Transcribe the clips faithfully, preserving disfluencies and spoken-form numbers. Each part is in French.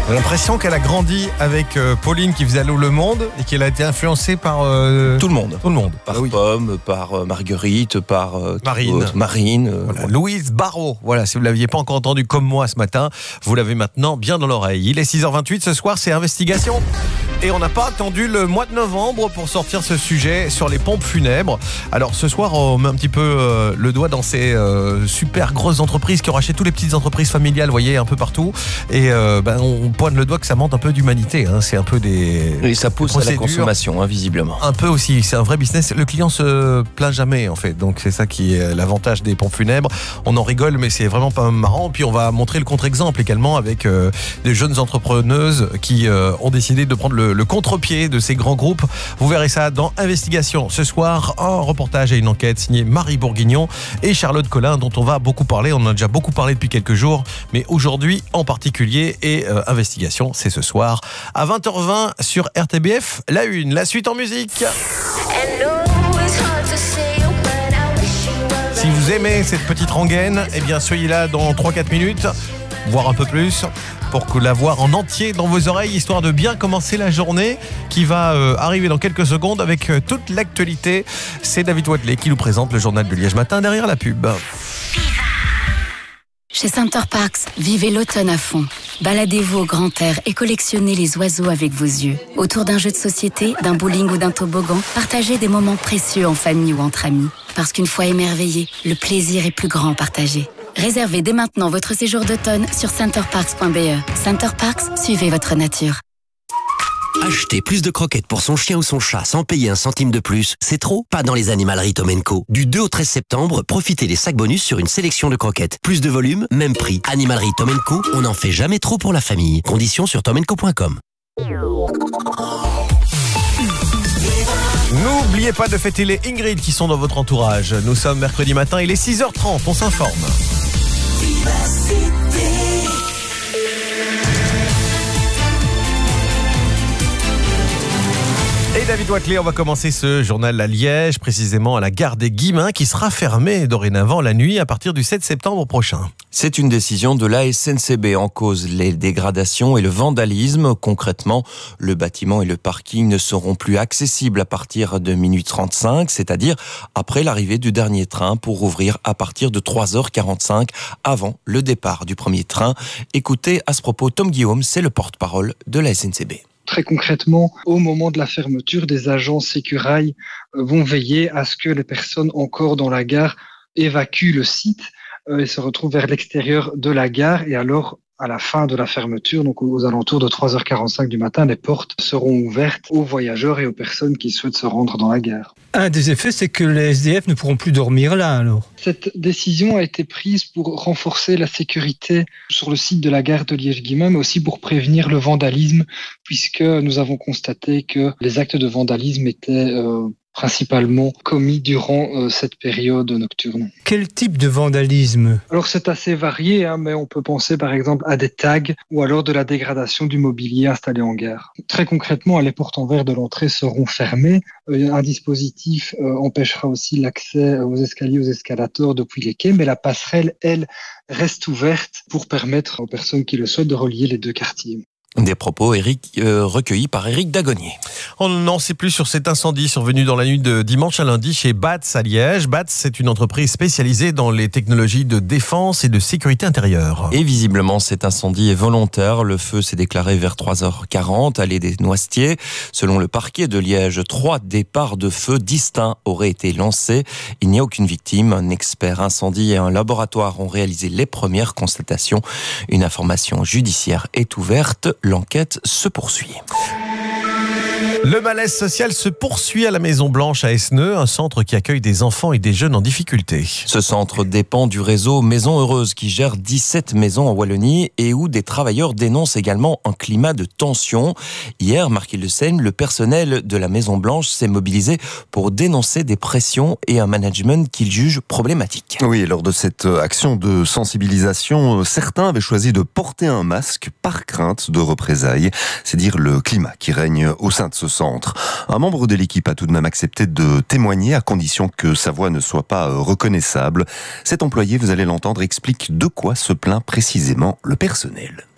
J'ai l'impression qu'elle a grandi avec euh, Pauline qui faisait Allô le Monde et qu'elle a été influencée par euh, tout le monde. Tout le monde. Par ah, oui. Pomme, par euh, Marguerite, par euh, Marine. Autre, Marine. Euh, voilà. Louise Barrault. Voilà, si vous ne l'aviez pas encore entendu comme moi ce matin, vous l'avez maintenant bien dans l'oreille. Il est six heures vingt-huit, ce soir c'est Investigation. Et on n'a pas attendu le mois de novembre pour sortir ce sujet sur les pompes funèbres. Alors ce soir, on met un petit peu euh, le doigt dans ces euh, super grosses entreprises qui ont racheté toutes les petites entreprises familiales, vous voyez, un peu partout. Et euh, ben, on pointe le doigt que ça manque un peu d'humanité. Hein. C'est un peu des... Et ça pousse à la consommation, hein, visiblement. Un peu aussi, c'est un vrai business. Le client se plaint jamais, en fait. Donc c'est ça qui est l'avantage des pompes funèbres. On en rigole, mais c'est vraiment pas marrant. Puis on va montrer le contre-exemple également avec euh, des jeunes entrepreneuses qui euh, ont décidé de prendre le le contre-pied de ces grands groupes. Vous verrez ça dans Investigation. Ce soir, un reportage et une enquête signée Marie Bourguignon et Charlotte Collin, dont on va beaucoup parler. On en a déjà beaucoup parlé depuis quelques jours, mais aujourd'hui en particulier. Et euh, Investigation, c'est ce soir à vingt heures vingt sur R T B F. La une, la suite en musique. Si vous aimez cette petite rengaine, eh bien soyez là dans trois à quatre minutes, voire un peu plus, pour que la voir en entier dans vos oreilles, histoire de bien commencer la journée qui va euh, arriver dans quelques secondes avec euh, toute l'actualité. C'est David Watley qui nous présente le journal de Liège Matin derrière la pub. Chez Center Parcs, vivez l'automne à fond. Baladez-vous au grand air et collectionnez les oiseaux avec vos yeux. Autour d'un jeu de société, d'un bowling ou d'un toboggan, partagez des moments précieux en famille ou entre amis. Parce qu'une fois émerveillé, le plaisir est plus grand partagé. Réservez dès maintenant votre séjour d'automne sur center parks point b e. Center Parcs, suivez votre nature. Acheter plus de croquettes pour son chien ou son chat sans payer un centime de plus, c'est trop? Pas dans les animaleries Tom and Co. Du deux au treize septembre, profitez des sacs bonus sur une sélection de croquettes. Plus de volume, même prix. Animalerie Tom and Co, on n'en fait jamais trop pour la famille. Conditions sur tom and co point com. N'oubliez pas de fêter les Ingrid qui sont dans votre entourage. Nous sommes mercredi matin, il est six heures trente, on s'informe. Et David Watley, on va commencer ce journal à Liège, précisément à la gare des Guillemins, qui sera fermée dorénavant la nuit à partir du sept septembre prochain. C'est une décision de la S N C B. En cause les dégradations et le vandalisme. Concrètement, le bâtiment et le parking ne seront plus accessibles à partir de minuit trente-cinq, c'est-à-dire après l'arrivée du dernier train pour ouvrir à partir de trois heures quarante-cinq avant le départ du premier train. Écoutez à ce propos Tom Guillaume, c'est le porte-parole de la S N C B. Très concrètement, au moment de la fermeture, des agents sécurail vont veiller à ce que les personnes encore dans la gare évacuent le site et se retrouvent vers l'extérieur de la gare. Et alors, à la fin de la fermeture, donc aux alentours de trois heures quarante-cinq du matin, les portes seront ouvertes aux voyageurs et aux personnes qui souhaitent se rendre dans la gare. Un des effets, c'est que les S D F ne pourront plus dormir là, alors. Cette décision a été prise pour renforcer la sécurité sur le site de la gare de Liège-Guillemins, mais aussi pour prévenir le vandalisme, puisque nous avons constaté que les actes de vandalisme étaient euh, principalement commis durant euh, cette période nocturne. Quel type de vandalisme? Alors c'est assez varié, hein, mais on peut penser par exemple à des tags ou alors de la dégradation du mobilier installé en gare. Très concrètement, les portes en verre de l'entrée seront fermées. Euh, un dispositif euh, empêchera aussi l'accès aux escaliers, aux escalators depuis les quais, mais la passerelle, elle, reste ouverte pour permettre aux personnes qui le souhaitent de relier les deux quartiers. Des propos Eric, euh, recueillis par Éric Dagonnier. On n'en sait plus sur cet incendie survenu dans la nuit de dimanche à lundi chez B A T S à Liège. B A T S, c'est une entreprise spécialisée dans les technologies de défense et de sécurité intérieure. Et visiblement, cet incendie est volontaire. Le feu s'est déclaré vers trois heures quarante, allée des Noisetiers. Selon le parquet de Liège, trois départs de feu distincts auraient été lancés. Il n'y a aucune victime. Un expert incendie et un laboratoire ont réalisé les premières constatations. Une information judiciaire est ouverte. L'enquête se poursuit. Le malaise social se poursuit à la Maison Blanche à Esneux, un centre qui accueille des enfants et des jeunes en difficulté. Ce centre dépend du réseau Maisons Heureuses qui gère dix-sept maisons en Wallonie et où des travailleurs dénoncent également un climat de tension. Hier, Marquis-le-Seine, le personnel de la Maison Blanche s'est mobilisé pour dénoncer des pressions et un management qu'il juge problématique. Oui, lors de cette action de sensibilisation, certains avaient choisi de porter un masque par crainte de représailles. C'est dire le climat qui règne au sein de ce centre. Un membre de l'équipe a tout de même accepté de témoigner à condition que sa voix ne soit pas reconnaissable. Cet employé, vous allez l'entendre, explique de quoi se plaint précisément le personnel.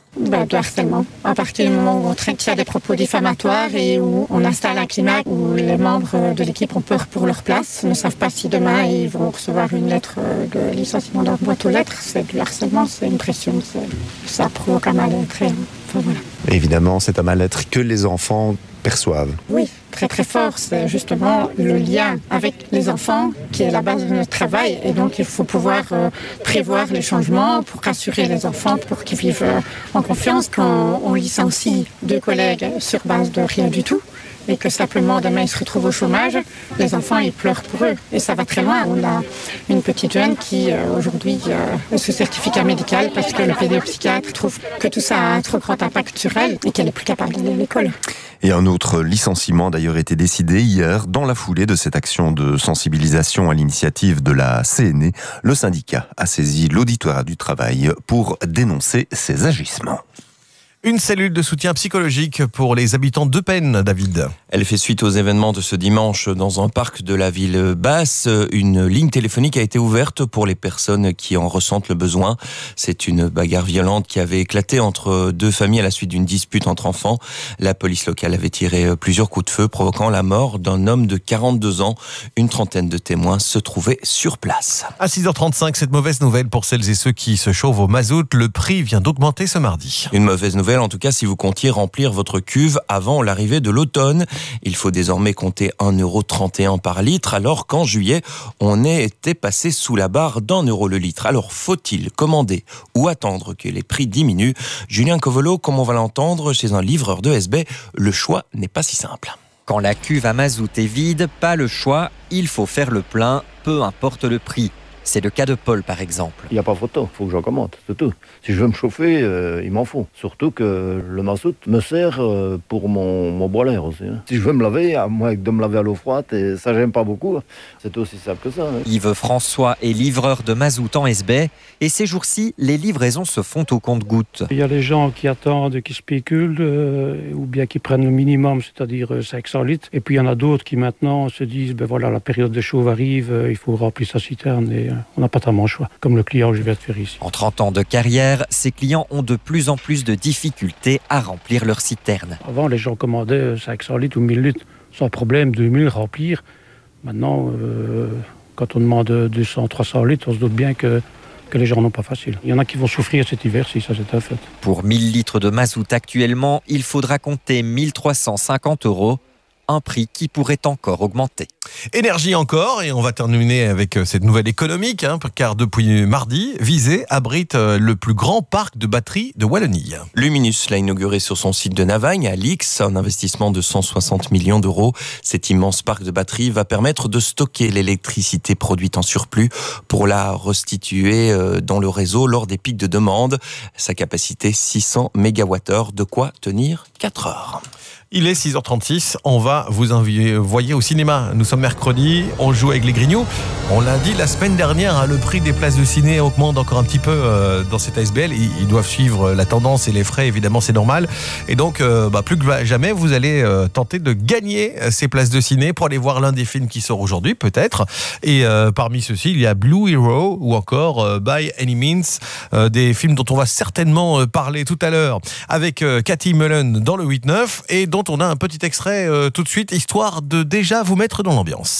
bah, de harcèlement. À partir du moment où on traite qu'il y a des propos diffamatoires et où on installe un climat où les membres de l'équipe ont peur pour leur place, ne savent pas si demain ils vont recevoir une lettre de licenciement dans leur boîte aux lettres, c'est du harcèlement, c'est une pression, c'est... ça provoque un mal-être. Et... Enfin, voilà. Évidemment, c'est un mal-être que les enfants perçoivent. Oui, très très fort. C'est justement le lien avec les enfants qui est la base de notre travail. Et donc, il faut pouvoir euh, prévoir les changements pour rassurer les enfants, pour qu'ils vivent euh, en confiance. Quand on licencie deux collègues sur base de rien du tout, et que simplement demain ils se retrouvent au chômage, les enfants ils pleurent pour eux. Et ça va très loin. On a une petite jeune qui euh, aujourd'hui euh, a ce certificat médical parce que le pédopsychiatre trouve que tout ça a un trop grand impact sur elle et qu'elle est plus capable d'aller à l'école. Et un autre licenciement a d'ailleurs été décidé hier dans la foulée de cette action de sensibilisation à l'initiative de la C N E. Le syndicat a saisi l'auditoire du travail pour dénoncer ces agissements. Une cellule de soutien psychologique pour les habitants d'Eupen, David. Elle fait suite aux événements de ce dimanche dans un parc de la ville basse. Une ligne téléphonique a été ouverte pour les personnes qui en ressentent le besoin. C'est une bagarre violente qui avait éclaté entre deux familles à la suite d'une dispute entre enfants. La police locale avait tiré plusieurs coups de feu, provoquant la mort d'un homme de quarante-deux ans. Une trentaine de témoins se trouvaient sur place. À six heures trente-cinq, cette mauvaise nouvelle pour celles et ceux qui se chauffent au mazout. Le prix vient d'augmenter ce mardi. Une mauvaise nouvelle, en tout cas, si vous comptiez remplir votre cuve avant l'arrivée de l'automne. Il faut désormais compter un euro trente et un par litre, alors qu'en juillet, on était passé sous la barre d'un euro le litre. Alors, faut-il commander ou attendre que les prix diminuent? Julien Covolo, comme on va l'entendre chez un livreur de S B, le choix n'est pas si simple. Quand la cuve à mazout est vide, pas le choix, il faut faire le plein, peu importe le prix. C'est le cas de Paul, par exemple. Il n'y a pas photo, il faut que j'en commande, c'est tout. Si je veux me chauffer, euh, il m'en faut. Surtout que le mazout me sert euh, pour mon, mon boiler aussi. Hein. Si je veux me laver, à moins que de me laver à l'eau froide, et ça j'aime pas beaucoup, c'est aussi simple que ça. Hein. Yves François est livreur de mazout en S B, et ces jours-ci, les livraisons se font au compte-gouttes. Il y a les gens qui attendent, qui spéculent, euh, ou bien qui prennent le minimum, c'est-à-dire cinq cents litres. Et puis il y en a d'autres qui maintenant se disent, ben voilà, la période de chauve arrive, euh, il faut remplir sa citerne, et euh, on n'a pas tellement le choix, comme le client que je viens de faire ici. En trente ans de carrière, ces clients ont de plus en plus de difficultés à remplir leur citerne. Avant, les gens commandaient cinq cents litres ou mille litres, sans problème, deux mille remplir. Maintenant, euh, quand on demande deux cents, trois cents litres, on se doute bien que que les gens n'ont pas facile. Il y en a qui vont souffrir cet hiver, si ça c'est un fait. Pour mille litres de mazout actuellement, il faudra compter mille trois cent cinquante euros, un prix qui pourrait encore augmenter. Énergie encore, et on va terminer avec cette nouvelle économique, hein, car depuis mardi, Visé abrite le plus grand parc de batteries de Wallonie. Luminus l'a inauguré sur son site de Navagne, à Lix, un investissement de cent soixante millions d'euros. Cet immense parc de batteries va permettre de stocker l'électricité produite en surplus pour la restituer dans le réseau lors des pics de demande. Sa capacité, six cents mégawattheures, de quoi tenir quatre heures. Il est six heures trente-six, on va vous envoyer au cinéma. Nous sommes mercredi, on joue avec les Grignoux. On l'a dit la semaine dernière, hein, le prix des places de ciné augmente encore un petit peu euh, dans cette A S B L. Ils, ils doivent suivre la tendance et les frais, évidemment, c'est normal. Et donc, euh, bah, plus que jamais, vous allez euh, tenter de gagner ces places de ciné pour aller voir l'un des films qui sort aujourd'hui, peut-être. Et euh, parmi ceux-ci, il y a Blue Hero ou encore euh, By Any Means, euh, des films dont on va certainement euh, parler tout à l'heure avec euh, Cathy Mullen dans le huit neuf et dont on a un petit extrait euh, tout de suite, histoire de déjà vous mettre dans l'ambiance.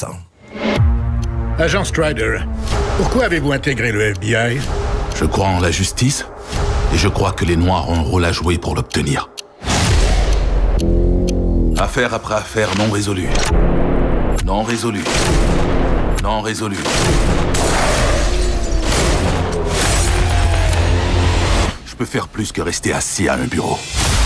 Agent Strider, pourquoi avez-vous intégré le F B I? Je crois en la justice et je crois que les Noirs ont un rôle à jouer pour l'obtenir. Affaire après affaire non résolue. Non résolue. Non résolue. Je peux faire plus que rester assis à un bureau.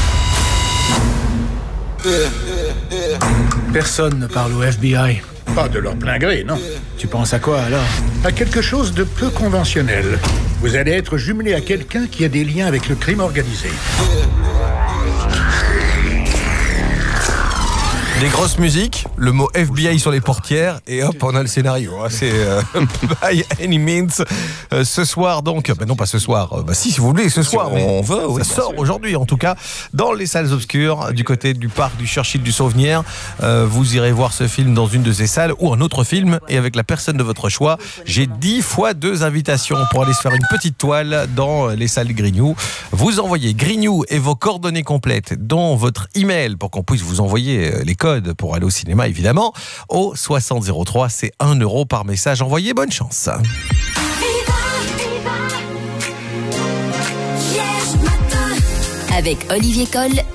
Personne ne parle au F B I. Pas de leur plein gré, non. Tu penses à quoi, alors? À quelque chose de peu conventionnel. Vous allez être jumelé à quelqu'un qui a des liens avec le crime organisé. Des grosses musiques, le mot F B I sur les portières et hop, on a le scénario. C'est euh, by any means. Euh, ce soir donc, bah non pas ce soir, euh, bah si si vous voulez ce soir, mais on veut, oui, ça sort aujourd'hui en tout cas dans les salles obscures du côté du parc du Churchill du Sauvenière. Euh, vous irez voir ce film dans une de ces salles ou un autre film et avec la personne de votre choix. J'ai dix fois deux invitations pour aller se faire une petite toile dans les salles Grignou. Vous envoyez Grignou et vos coordonnées complètes dans votre email pour qu'on puisse vous envoyer les codes pour aller au cinéma évidemment au soixante zéro trois, c'est un euro par message envoyé. Bonne chance. Avec Olivier Coll,